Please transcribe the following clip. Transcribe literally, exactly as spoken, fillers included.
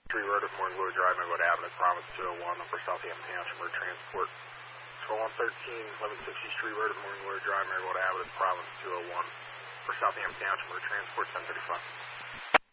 Street Road of Morning Glory Drive, Marywood Avenue, Province two oh one, for Southampton Township Road Transport. one thirteen, eleven sixty Street Road of Morning Glory Drive, Marywood Avenue, Province two oh one, for Southampton Township Road Transport, ten thirty-five.